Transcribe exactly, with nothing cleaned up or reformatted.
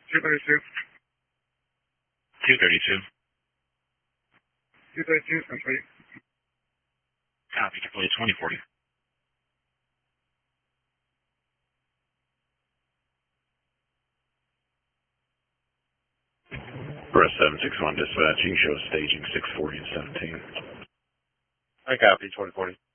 two thirty-two. two thirty-two. two thirty-two, complete. Copy, complete twenty forty. Press seven six one dispatching, show staging six forty and seventeen. I copy, twenty forty.